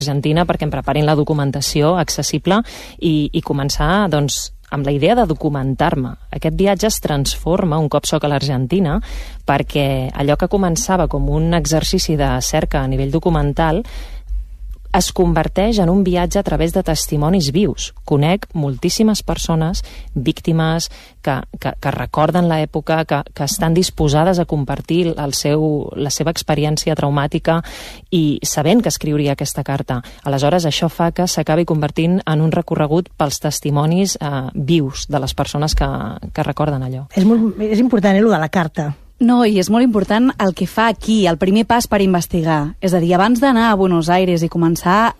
Argentina perquè em preparin la documentació accessible i començar, doncs, amb la idea de documentar-me. Aquest viatge es transforma un cop soc a l'Argentina perquè allò que començava com un exercici de cerca a nivell documental es converteix en un viatge a través de testimonis vius. Conec moltíssimes persones, víctimes, que recorden l'època, que estan disposades a compartir la seva experiència traumàtica i sabent que escriuria aquesta carta. Aleshores, això fa que s'acabi convertint en un recorregut pels testimonis vius de les persones que recorden allò. És important, allò de la carta. No, i és molt important el que fa aquí, el primer pas per investigar. És a dir, abans d'anar a Buenos Aires i començar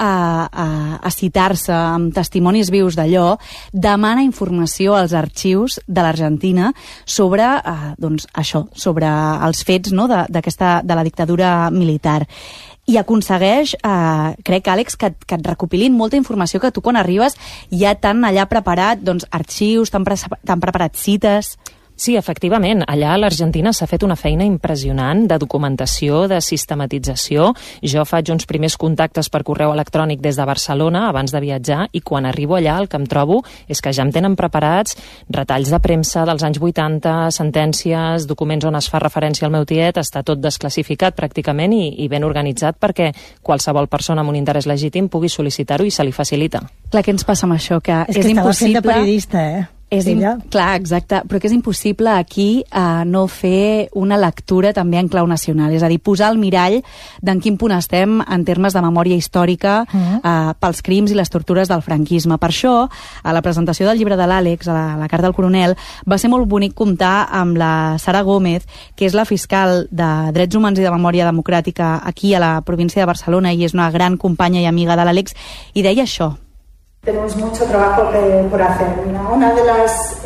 a citar-se amb testimonis vius d'allò, demana informació als arxius de l'Argentina sobre, doncs, això, sobre els fets, no?, de la dictadura militar. I aconsegueix, crec, Àlex, que et recopilin molta informació que tu quan arribes ja t'han allà preparat, doncs, arxius, t'han preparat cites. Sí, efectivament. Allà a l'Argentina s'ha fet una feina impressionant de documentació, de sistematització. Jo faig uns primers contactes per correu electrònic des de Barcelona abans de viatjar i quan arribo allà el que em trobo és que ja em tenen preparats retalls de premsa dels anys 80, sentències, documents on es fa referència al meu tiet, està tot desclassificat pràcticament i ben organitzat perquè qualsevol persona amb un interès legítim pugui sol·licitar-ho i se li facilita. Clar, què ens passa amb això? Que és que estava fent de periodista, Clar, exacte, però que és impossible aquí no fer una lectura també en clau nacional, és a dir, posar el mirall d'en quin punt estem en termes de memòria històrica pels crims i les tortures del franquisme. Per això, a la presentació del llibre de l'Àlex, a la carta del coronel, va ser molt bonic comptar amb la Sara Gómez, que és la fiscal de Drets Humans i de Memòria Democràtica aquí a la província de Barcelona i és una gran companya i amiga de l'Àlex, i deia això. Tenemos mucho trabajo por hacer. Una de las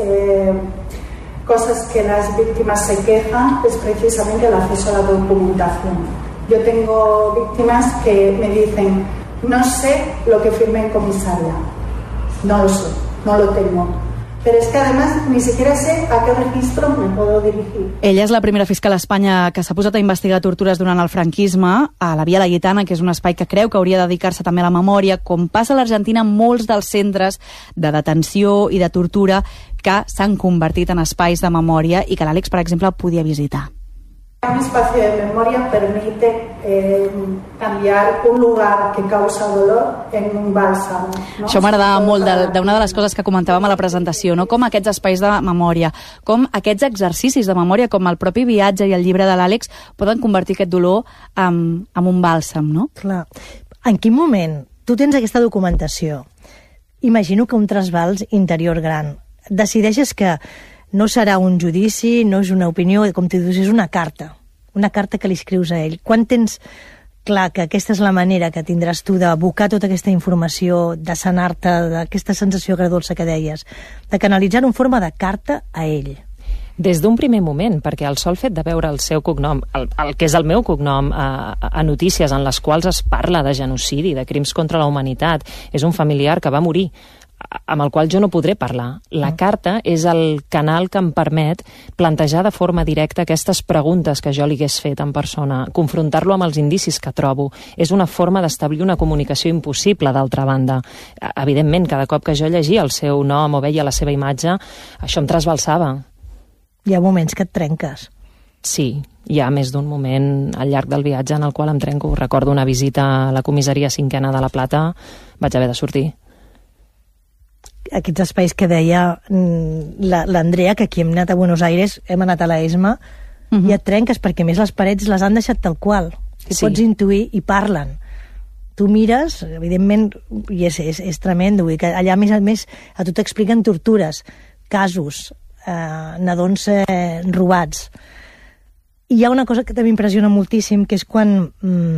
cosas que las víctimas se quejan es precisamente el acceso a la documentación. Yo tengo víctimas que me dicen, no sé lo que firmé en comisaria. No lo sé, no lo tengo. Pero es que además ni siquiera sé a qué registro me puedo dirigir. Ella és la primera fiscal a Espanya que s'ha posat a investigar tortures durant el franquisme a la Via Laietana, que és un espai que creu que hauria de dedicar-se també a la memòria, com passa a l'Argentina en molts dels centres de detenció i de tortura que s'han convertit en espais de memòria i que l'Àlex, per exemple, podia visitar. Un espacio de memoria permite cambiar un lugar que causa dolor en un bálsamo. ¿No? Això m'agradava molt d'una de les coses que comentàvem a la presentació, no? Com aquests espais de memòria, com aquests exercicis de memòria, com el propi viatge i el llibre de l'Àlex, poden convertir aquest dolor en un bàlsam, no? Clar. En quin moment tu tens aquesta documentació? Imagino que un trasbals interior gran. Decideixes que no serà un judici, no és una opinió, com tu dius, és una carta que li escrius a ell. Quan tens clar que aquesta és la manera que tindràs tu d'abocar tota aquesta informació, de sanar-te, d'aquesta sensació agradolça que deies, de canalitzar-ho en forma de carta a ell? Des d'un primer moment, perquè el sol fet de veure el seu cognom, el que és el meu cognom, a notícies en les quals es parla de genocidi, de crims contra la humanitat, és un familiar que va morir, amb el qual jo no podré parlar. La carta és el canal que em permet plantejar de forma directa aquestes preguntes que jo li hagués fet en persona, confrontar-lo amb els indicis que trobo. És una forma d'establir una comunicació impossible, d'altra banda. Evidentment, cada cop que jo llegia el seu nom o veia la seva imatge, això em trasbalsava. Hi ha moments que et trenques. Sí, hi ha més d'un moment al llarg del viatge en el qual em trenco. Recordo una visita a la comissaria 5ª de La Plata, vaig haver de sortir. Aquests espais que deia l'Andrea, que aquí hem anat a Buenos Aires, hem anat a la ESMA, i et trenques, perquè més les parets les han deixat tal qual. Sí. Pots intuir i parlen. Tu mires, evidentment, i és tremendo, vull dir que allà, a més, a tu t'expliquen tortures, casos, nadons robats. I hi ha una cosa que també impressiona moltíssim, que és quan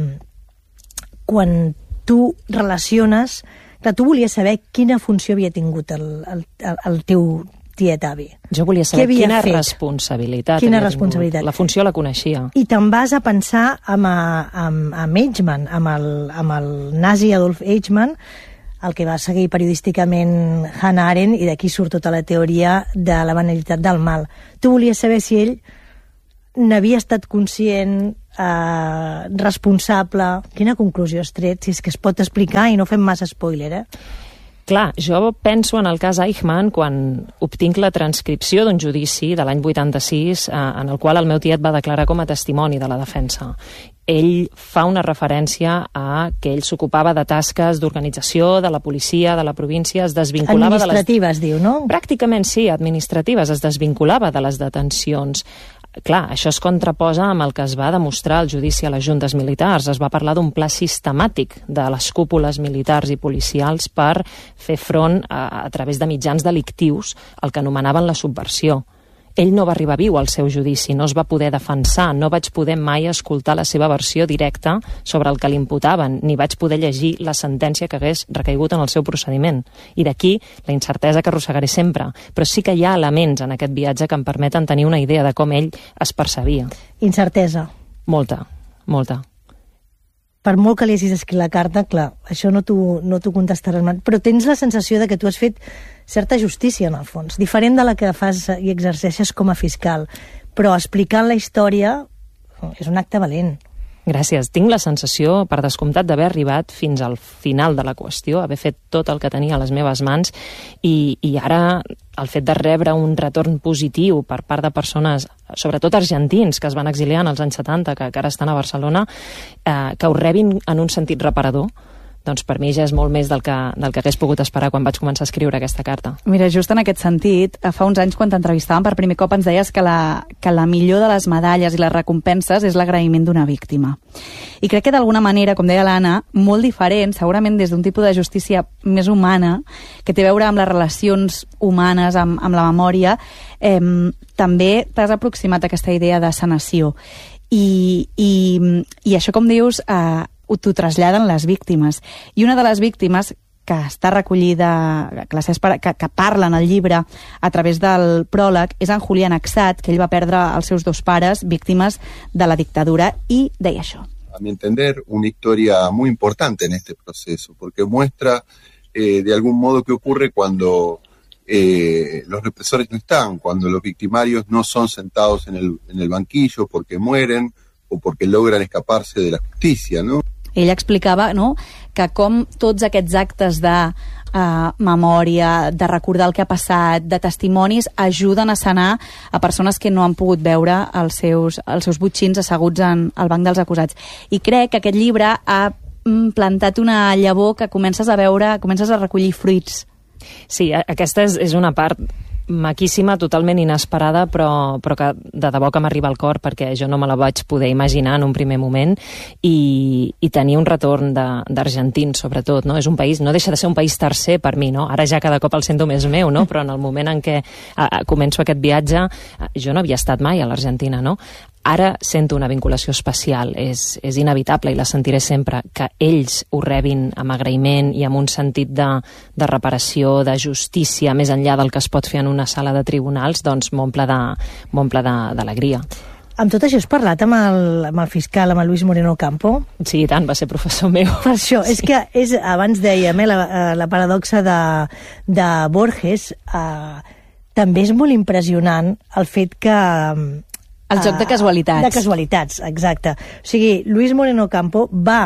tu relaciones. Clar, tu volies saber quina funció havia tingut el teu tiet avi. Jo volia saber quina responsabilitat. La funció la coneixia. I te'n vas a pensar amb Eichmann, amb el nazi Adolf Eichmann, el que va seguir periodísticament Hannah Arendt, i d'aquí surt tota la teoria de la banalitat del mal. Tu volies saber si ell n'havia estat conscient, responsable? Quina conclusió has tret? Si és que es pot explicar i no fem massa spoiler, Clar, jo penso en el cas Eichmann quan obtinc la transcripció d'un judici de l'any 86 en el qual el meu tiet va declarar com a testimoni de la defensa. Ell fa una referència a que ell s'ocupava de tasques d'organització, de la policia, de la província, es desvinculava de les... Administratives, diu, no? Pràcticament sí, administratives, es desvinculava de les detencions. Clar, això es contraposa amb el que es va demostrar al judici a les juntes militars. Es va parlar d'un pla sistemàtic de les cúpules militars i policials per fer front a través de mitjans delictius al que anomenaven la subversió. Ell no va arribar viu al seu judici, no es va poder defensar, no vaig poder mai escoltar la seva versió directa sobre el que l'imputaven, ni vaig poder llegir la sentència que hagués recaigut en el seu procediment. I d'aquí la incertesa que arrossegaré sempre. Però sí que hi ha elements en aquest viatge que em permeten tenir una idea de com ell es percebia. Incertesa. Molta, molta. Per molt que li hagis escrit la carta, clar, això no t'ho contestaran. Però tens la sensació de que tu has fet certa justícia, en el fons, diferent de la que fas i exerceixes com a fiscal. Però explicant la història és un acte valent. Gràcies. Tinc la sensació, per descomptat, d'haver arribat fins al final de la qüestió, haver fet tot el que tenia a les meves mans i ara el fet de rebre un retorn positiu per part de persones, sobretot argentins, que es van exiliar en els anys 70, que ara estan a Barcelona, que ho rebin en un sentit reparador, doncs per mi ja és molt més del que hagués pogut esperar quan vaig començar a escriure aquesta carta. Mira, just en aquest sentit, fa uns anys quan t'entrevistàvem per primer cop ens deies que la millor de les medalles i les recompenses és l'agraïment d'una víctima. I crec que d'alguna manera, com deia l'Anna, molt diferent, segurament des d'un tipus de justícia més humana, que té a veure amb les relacions humanes, amb la memòria, també t'has aproximat a aquesta idea de sanació. I això, com dius, t'ho traslladen les víctimes. I una de les víctimes que està recollida, que parla en el llibre a través del pròleg, és en Julián Axat, que ell va perdre els seus dos pares víctimes de la dictadura, i deia això. A mi entender, una historia muy importante en este proceso, porque muestra de algún modo qué ocurre cuando los represores no están, cuando los victimarios no son sentados en el banquillo porque mueren o porque logran escaparse de la justicia, ¿no? Ell explicava, no?, que com tots aquests actes de memòria, de recordar el que ha passat, de testimonis, ajuden a sanar a persones que no han pogut veure els seus botxins asseguts al banc dels acusats. I crec que aquest llibre ha plantat una llavor que comences a recollir fruits. Sí, aquesta és una part maquíssima, totalment inesperada, però que de debò que m'arriba al cor, perquè jo no me la vaig poder imaginar en un primer moment, i tenir un retorn d'argentins, sobretot, no? És un país, no deixa de ser un país tercer per mi, no? Ara ja cada cop el sento més meu, no? Però en el moment en què començo aquest viatge, jo no havia estat mai a l'Argentina, no? Ara sento una vinculació especial, és inevitable i la sentiré sempre, que ells ho rebin amb agraïment i amb un sentit de reparació, de justícia, més enllà del que es pot fer en una sala de tribunals, doncs m'omple d'alegria. Amb tot això has parlat amb el fiscal, amb el Luis Moreno Ocampo? Sí, i tant, va ser professor meu. Per això, és que abans dèiem, la paradoxa de Borges, també és molt impressionant el fet que... El joc de casualitats. De casualitats, exacte. O sigui, Luis Moreno Ocampo va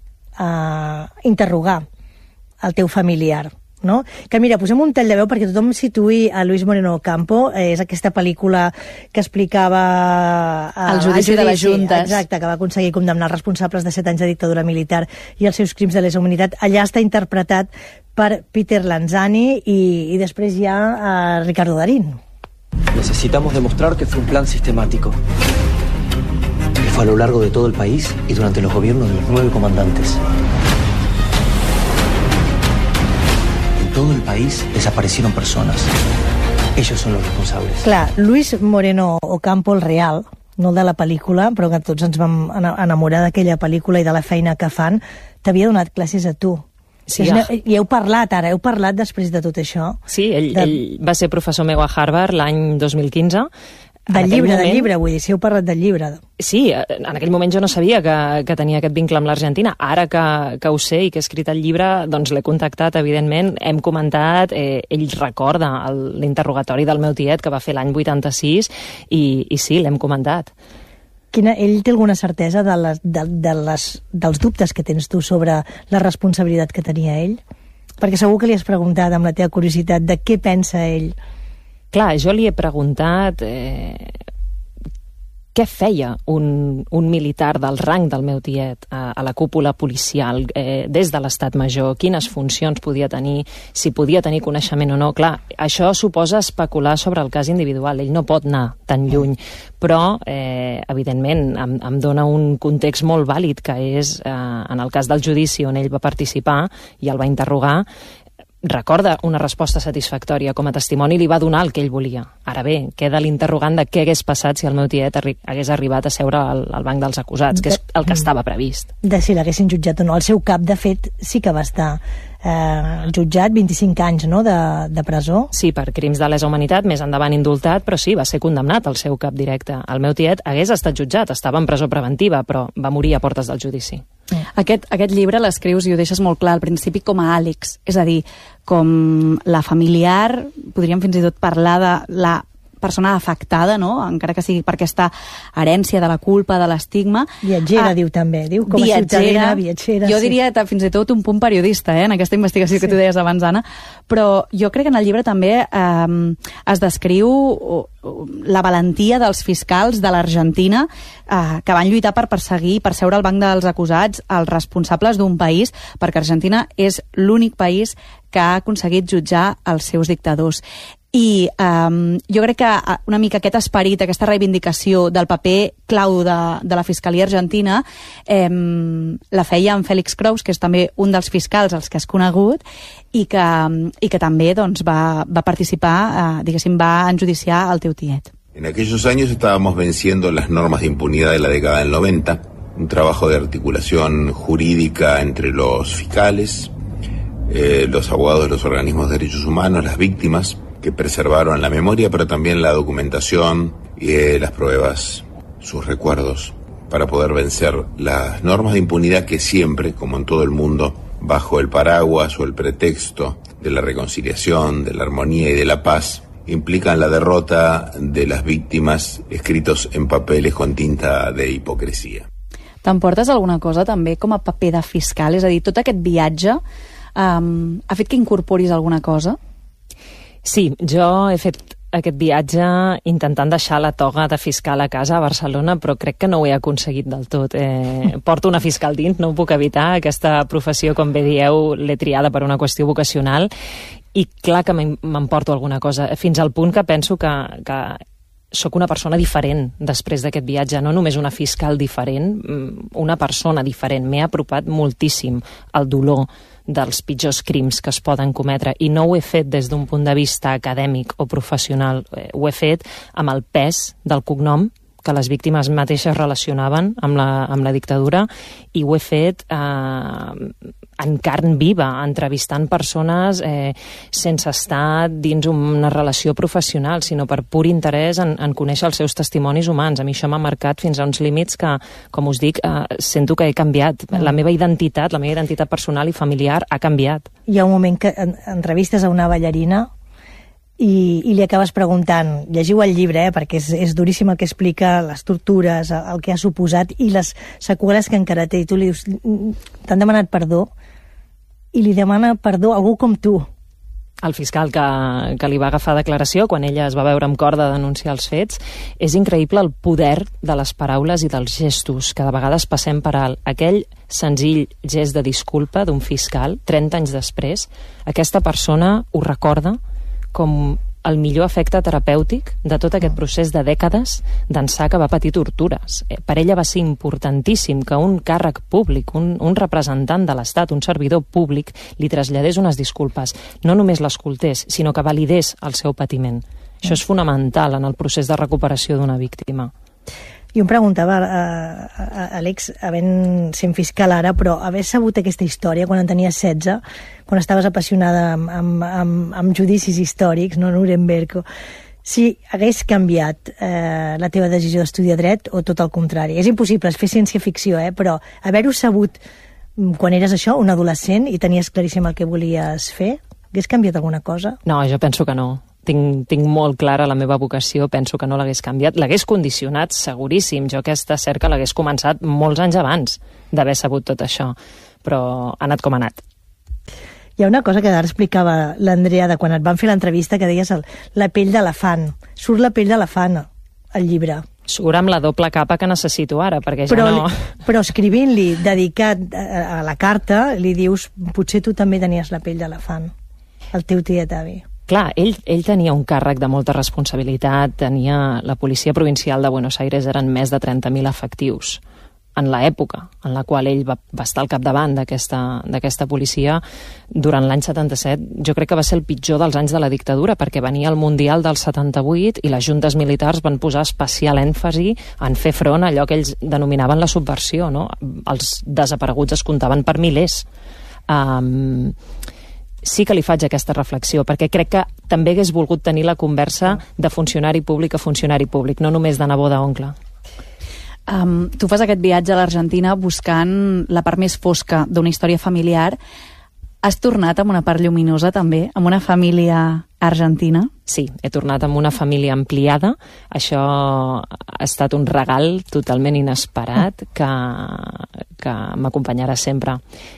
interrogar el teu familiar, no? Que mira, posem un tall de veu perquè tothom situï a Luis Moreno Ocampo, és aquesta pel·lícula que explicava el judici de les juntes. Exacte, que va aconseguir condemnar els responsables de 7 anys de dictadura militar i els seus crims de lesa humanitat. Allà està interpretat per Peter Lanzani i després hi ha Ricardo Darín. Necesitamos demostrar que fue un plan sistemático, que fue a lo largo de todo el país y durante los gobiernos de los 9 comandantes. En todo el país desaparecieron personas. Ellos son los responsables. Clar, Luis Moreno Ocampo, el real, no el de la pel·lícula, però que tots ens vam enamorar d'aquella pel·lícula i de la feina que fan, t'havia donat classes a tu. Sí, i heu parlat després de tot això? Sí, ell va ser professor meu a Harvard l'any 2015. Del llibre, vull dir, si heu parlat del llibre. Sí, en aquell moment jo no sabia que tenia aquest vincle amb l'Argentina. Ara que ho sé i que he escrit el llibre, doncs l'he contactat, evidentment, hem comentat, ell recorda l'interrogatori del meu tiet que va fer l'any 86 i sí, l'hem comentat. Ell té alguna certesa dels dubtes que tens tu sobre la responsabilitat que tenia ell? Perquè segur que li has preguntat amb la teva curiositat de què pensa ell. Clar, jo li he preguntat què feia un militar del rang del meu tiet a la cúpula policial des de l'Estat Major, quines funcions podia tenir, si podia tenir coneixement o no. Clar, això suposa especular sobre el cas individual, ell no pot anar tan lluny, però evidentment em dona un context molt vàlid, que és en el cas del judici on ell va participar i el va interrogar, recorda una resposta satisfactòria. Com a testimoni li va donar el que ell volia. Ara bé, queda l'interrogant de què hagués passat si el meu tiet hagués arribat a seure al banc dels acusats, que és el que estava previst. De si l'haguessin jutjat o no. El seu cap, de fet, sí que va estar jutjat, 25 anys, no?, de presó. Sí, per crims de lesa humanitat, més endavant indultat, però sí, va ser condemnat el seu cap directe. El meu tiet hagués estat jutjat, estava en presó preventiva, però va morir a portes del judici. Aquest llibre l'escrius i ho deixes molt clar al principi com a Àlex, és a dir, com la familiar, podríem fins i tot parlar de la persona afectada, no?, encara que sigui per aquesta herència de la culpa, de l'estigma. Viatgera, diu també. Diu com a ciutadana, viatgera. Jo diria fins i tot un punt periodista, en aquesta investigació que tu deies abans, Anna. Però jo crec que en el llibre també es descriu la valentia dels fiscals de l'Argentina que van lluitar per perseguir, per seure al banc dels acusats els responsables d'un país, perquè Argentina és l'únic país que ha aconseguit jutjar els seus dictadors. I jo crec que una mica aquest esperit, aquesta reivindicació del paper clau de la Fiscalia Argentina la feia en Félix Kraus, que és també un dels fiscals als que has conegut i que també doncs, va participar, diguéssim, va enjudiciar el teu tiet. En aquellos años estábamos venciendo las normas de impunidad de la década del 90, un trabajo de articulación jurídica entre los fiscales, los abogados de los organismos de derechos humanos, las víctimas, que preservaron la memoria, pero también la documentación y las pruebas, sus recuerdos, para poder vencer las normas de impunidad que siempre, como en todo el mundo, bajo el paraguas o el pretexto de la reconciliación, de la armonía y de la paz, implican la derrota de las víctimas escritos en papeles con tinta de hipocresía. T'emportes alguna cosa també com a paper de fiscal? És a dir, tot aquest viatge ha fet que incorporis alguna cosa? Sí, jo he fet aquest viatge intentant deixar la toga de fiscal a casa a Barcelona, però crec que no ho he aconseguit del tot. Porto una fiscal dins, no ho puc evitar. Aquesta professió, com bé dieu, l'he triada per una qüestió vocacional i clar que m'emporto alguna cosa, fins al punt que penso que sóc una persona diferent després d'aquest viatge, no només una fiscal diferent, una persona diferent. M'he apropat moltíssim al dolor dels pitjors crims que es poden cometre i no ho he fet des d'un punt de vista acadèmic o professional, ho he fet amb el pes del cognom que les víctimes mateixes relacionaven amb la dictadura i ho he fet en carn viva, entrevistant persones sense estar dins una relació professional, sinó per pur interès en conèixer els seus testimonis humans. A mi això m'ha marcat fins a uns límits que, com us dic, sento que he canviat. La meva identitat personal i familiar ha canviat. Hi ha un moment que entrevistes a una ballarina i li acabes preguntant, llegiu el llibre, perquè és duríssim el que explica, les tortures, el que ha suposat i les seqüeles que encara té, i tu li dius, t'han demanat perdó, i li demana perdó a algú com tu. El fiscal que li va agafar declaració quan ella es va veure amb cor de denunciar els fets. És increïble el poder de les paraules i dels gestos, que de vegades passem per alt. Aquell senzill gest de disculpa d'un fiscal, 30 anys després, aquesta persona ho recorda com el millor efecte terapèutic de tot aquest procés de dècades d'ençà que va patir tortures. Per ella va ser importantíssim que un càrrec públic, un representant de l'Estat, un servidor públic, li traslladés unes disculpes. No només l'escoltés, sinó que validés el seu patiment. Això és fonamental en el procés de recuperació d'una víctima. Jo em preguntava, Àlex, sent fiscal ara, però haver sabut aquesta història quan en tenies 16, quan estaves apassionada amb judicis històrics, no, Nuremberg, si hagués canviat la teva decisió d'estudiar dret o tot el contrari. És impossible, és fer ciència-ficció, però haver-ho sabut quan eres això, un adolescent, i tenies claríssim el que volies fer, hagués canviat alguna cosa? No, jo penso que no. tinc molt clara la meva vocació, penso que no l'hagués canviat. L'hagués condicionat, seguríssim. Jo aquesta cerca l'hagués començat molts anys abans d'haver sabut tot això, però ha anat com ha anat. Hi ha una cosa que ara explicava l'Andrea de quan et van fer l'entrevista, que deies la pell d'elefant. Surt la pell d'elefant al llibre. Surt amb la doble capa que necessito ara, perquè ja no... Però escrivint-li, dedicat a la carta, li dius, potser tu també tenies la pell d'elefant, el teu tiet avi. Clar, ell tenia un càrrec de molta responsabilitat, la policia provincial de Buenos Aires eren més de 30.000 efectius en l'època en la qual ell va estar al capdavant d'aquesta policia durant l'any 77. Jo crec que va ser el pitjor dels anys de la dictadura, perquè venia el Mundial del 78 i les juntes militars van posar especial èmfasi en fer front a allò que ells denominaven la subversió, no? Els desapareguts es comptaven per milers. Sí que li faig aquesta reflexió, perquè crec que també hagués volgut tenir la conversa de funcionari públic a funcionari públic, no només de nebó d'oncle. Tu fas aquest viatge a l'Argentina buscant la part més fosca d'una història familiar. Has tornat amb una part lluminosa també, amb una família argentina? Sí, he tornat amb una família ampliada. Això ha estat un regal totalment inesperat que m'acompanyarà sempre.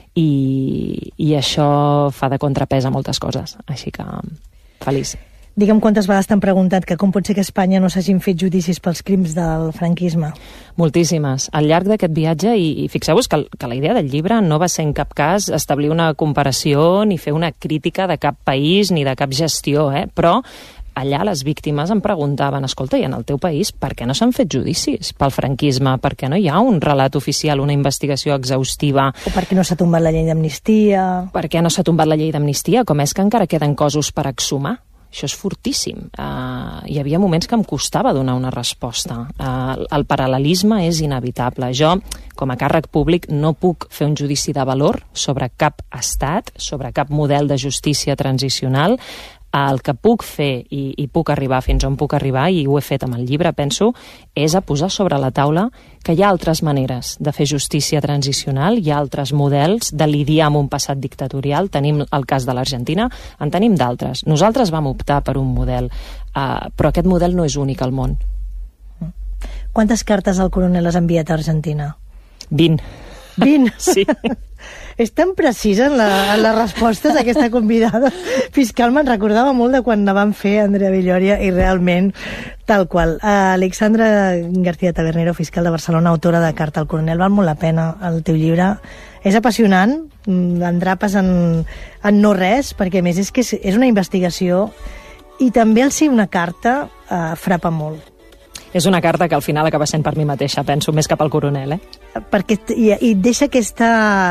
I això fa de contrapès a moltes coses, així que feliç. Digue'm quantes vegades t'han preguntat que com pot ser que a Espanya no s'hagin fet judicis pels crims del franquisme? Moltíssimes. Al llarg d'aquest viatge, i fixeu-vos que la idea del llibre no va ser en cap cas establir una comparació ni fer una crítica de cap país ni de cap gestió, però allà les víctimes em preguntaven, escolta, i en el teu país per què no s'han fet judicis pel franquisme? Per què no hi ha un relat oficial, una investigació exhaustiva? O per què no s'ha tombat la llei d'amnistia? Per què no s'ha tombat la llei d'amnistia? Com és que encara queden cossos per exhumar? Això és fortíssim. Hi havia moments que em costava donar una resposta. El paral·lelisme és inevitable. Jo, com a càrrec públic, no puc fer un judici de valor sobre cap estat, sobre cap model de justícia transicional. El que puc fer i puc arribar fins on puc arribar, i ho he fet amb el llibre, penso, és a posar sobre la taula que hi ha altres maneres de fer justícia transicional, hi ha altres models de lidiar amb un passat dictatorial. Tenim el cas de l'Argentina, en tenim d'altres. Nosaltres vam optar per un model, però aquest model no és únic al món. Quantes cartes el coronel has enviat a Argentina? 20. 20? Sí. És tan precisa en les respostes d'aquesta convidada fiscal. Me'n recordava molt de quan la van fer Andrea Villòria, i realment tal qual. Alexandra García Tabernero, fiscal de Barcelona, autora de Carta al coronel. Val molt la pena el teu llibre. És apassionant, endrapes en no res, perquè a més és que és una investigació, i també el ser una carta frapa molt. És una carta que al final acaba sent per mi mateixa, penso, més cap al coronel, Perquè i deixa aquest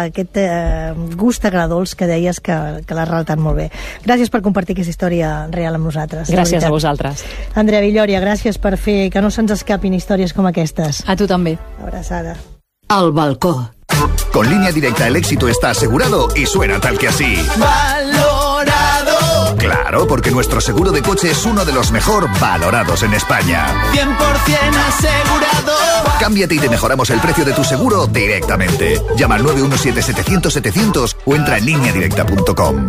gust agradolç que deies que l'has relatat molt bé. Gràcies per compartir aquesta història real amb nosaltres. Gràcies a vosaltres. Andrea Villòria, gràcies per fer que no se'ns escapin històries com aquestes. A tu també. Abraçada. Al balcó. Con Línea Directa el éxito está asegurado y suena tal que así. ¡Valorado! Claro, porque nuestro seguro de coche es uno de los mejor valorados en España. 100% asegurado. Cámbiate y te mejoramos el precio de tu seguro directamente. Llama al 917-700-700 o entra en lineadirecta.com.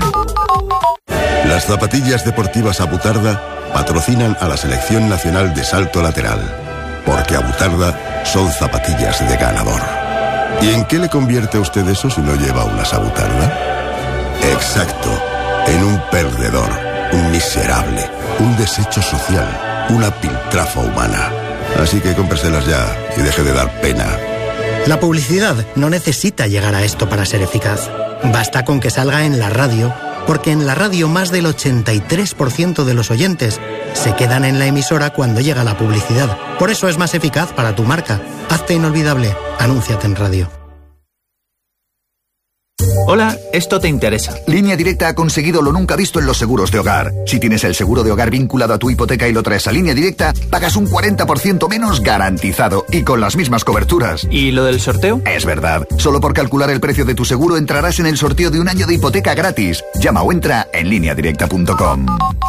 Las zapatillas deportivas Abutarda patrocinan a la Selección Nacional de Salto Lateral, porque Abutarda son zapatillas de ganador. ¿Y en qué le convierte a usted eso si no lleva unas Abutarda? Exacto, en un perdedor, un miserable, un desecho social, una piltrafa humana. Así que cómpreselas ya y deje de dar pena. La publicidad no necesita llegar a esto para ser eficaz. Basta con que salga en la radio, porque en la radio más del 83% de los oyentes se quedan en la emisora cuando llega la publicidad. Por eso es más eficaz para tu marca. Hazte inolvidable. Anúnciate en radio. Hola, esto te interesa. Línea Directa ha conseguido lo nunca visto en los seguros de hogar. Si tienes el seguro de hogar vinculado a tu hipoteca y lo traes a Línea Directa, pagas un 40% menos garantizado y con las mismas coberturas. ¿Y lo del sorteo? Es verdad. Solo por calcular el precio de tu seguro entrarás en el sorteo de un año de hipoteca gratis. Llama o entra en lineadirecta.com.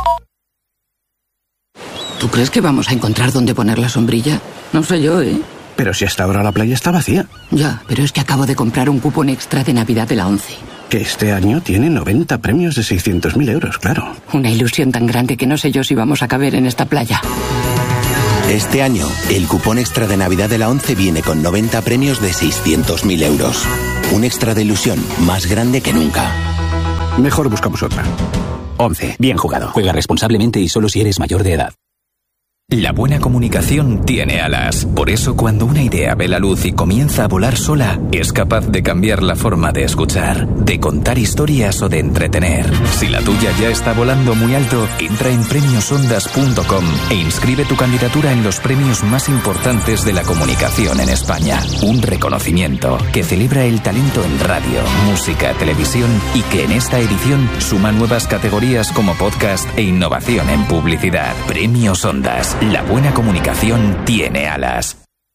¿Tú crees que vamos a encontrar dónde poner la sombrilla? No sé yo, Pero si hasta ahora la playa está vacía. Ya, pero es que acabo de comprar un cupón extra de Navidad de la 11. Que este año tiene 90 premios de 600.000 euros, claro. Una ilusión tan grande que no sé yo si vamos a caber en esta playa. Este año, el cupón extra de Navidad de la ONCE viene con 90 premios de 600.000 euros. Un extra de ilusión más grande que nunca. Mejor buscamos otra. ONCE, bien jugado. Juega responsablemente y solo si eres mayor de edad. La buena comunicación tiene alas. Por eso, cuando una idea ve la luz y comienza a volar sola, es capaz de cambiar la forma de escuchar, de contar historias o de entretener. Si la tuya ya está volando muy alto, entra en premiosondas.com e inscribe tu candidatura en los premios más importantes de la comunicación en España. Un reconocimiento que celebra el talento en radio, música, televisión y que en esta edición suma nuevas categorías como podcast e innovación en publicidad. Premios Ondas. La buena comunicación tiene alas.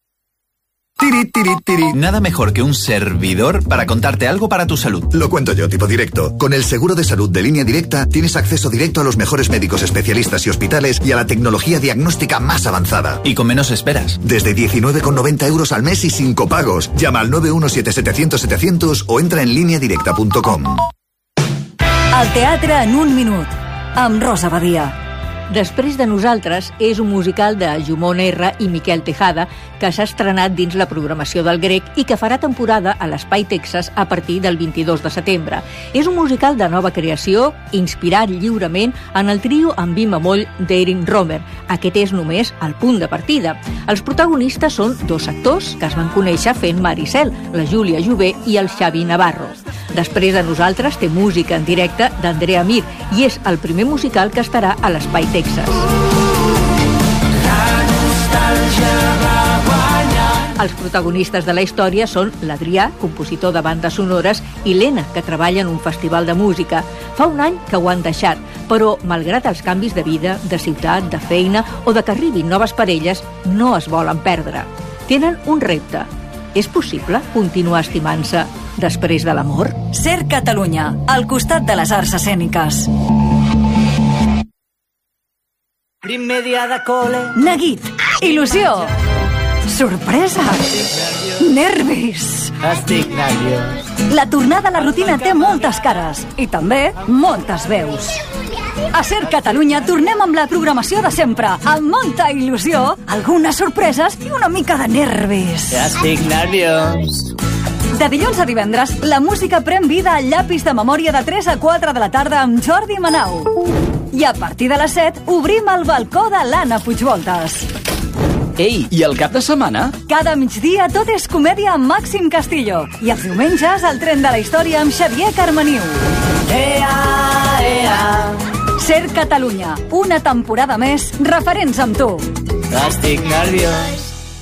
Nada mejor que un servidor para contarte algo para tu salud. Lo cuento yo, tipo directo. Con el seguro de salud de Línea Directa tienes acceso directo a los mejores médicos especialistas y hospitales y a la tecnología diagnóstica más avanzada. Y con menos esperas. Desde 19,90 euros al mes y sin copagos. Llama al 917-700-700 o entra en lineadirecta.com. El teatre en un minut, amb Rosa Badia. Després de nosaltres és un musical de Jumon R. i Miquel Tejada que s'ha estrenat dins la programació del Grec i que farà temporada a l'Espai Texas a partir del 22 de setembre. És un musical de nova creació, inspirat lliurement en el trio en mi bemoll d'Erin Romer. Aquest és només el punt de partida. Els protagonistes són dos actors que es van conèixer fent Maricel, la Júlia Jové i el Xavi Navarro. Després de nosaltres té música en directe d'Andrea Mir i és el primer musical que estarà a l'Espai Texas. Els protagonistes de la història són l'Adrià, compositor de bandes sonores, i l'Ena, que treballa en un festival de música. Fa un any que ho han deixat, però, malgrat els canvis de vida, de ciutat, de feina o de que arribin noves parelles, no es volen perdre. Tenen un repte. És possible continuar estimant-se després de l'amor? Ser Catalunya, al costat de les arts escèniques. Primer dia de col·le. Neguit, il·lusió, sorpresa, nervis. Estic nerviós. La tornada a la rutina té moltes cares i també moltes veus. A Ser Catalunya tornem amb la programació de sempre, amb molta il·lusió, algunes sorpreses i una mica de nervis. Estic nerviós. De dilluns a divendres, la música pren vida al llapis de memòria de 3 a 4 de la tarda amb Jordi Manau. I a partir de les 7 obrim el balcó de l'Anna Puigvoltes. Ei, i el cap de setmana? Cada migdia tot és comèdia amb Màxim Castillo. I els diumenges el tren de la història amb Xavier Carmeniu. Ea, ea. Ser Catalunya, una temporada més, referents amb tu. Estic nerviós.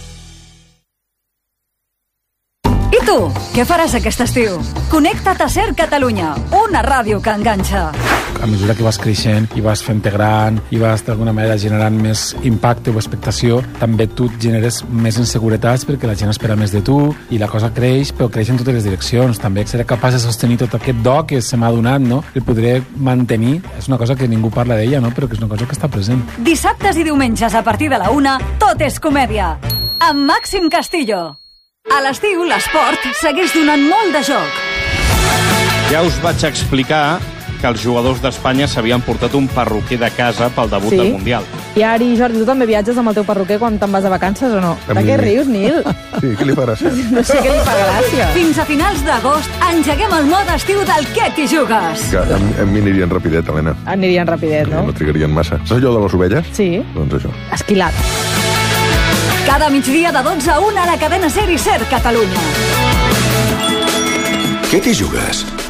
I tu, què faràs aquest estiu? Connecta't a Ser Catalunya, una ràdio que enganxa. A mesura que vas creixent i vas fent-te gran i vas d'alguna manera generant més impacte o expectació, també tu generes més inseguretats perquè la gent espera més de tu i la cosa creix, però creix en totes les direccions. També seré capaç de sostenir tot aquest do que se m'ha donat, no? El podré mantenir. És una cosa que ningú parla d'ella, no? Però que és una cosa que està present. Dissabtes i diumenges a partir de la 1, tot és comèdia. Amb Màxim Castillo. A l'estiu, l'esport segueix donant molt de joc. Ja us vaig explicar que els jugadors d'Espanya s'havien portat un perruquer de casa pel debut del Mundial. I Ari, Jordi, tu també viatges amb el teu perruquer quan te'n vas de vacances o no? De què rius, Nil? Sí, què li fa gràcia? No sé què li fa gràcia. Fins a finals d'agost engeguem el mode estiu del Què t'hi jugues. Que a mi anirien rapidet, Helena. Anirien rapidet, no? No trigarien massa. Saps allò de les ovelles? Sí. Doncs això. Esquilat. Cada migdia de 12 a 1 a la cadena Ser i Ser Catalunya. Què t'hi jugues?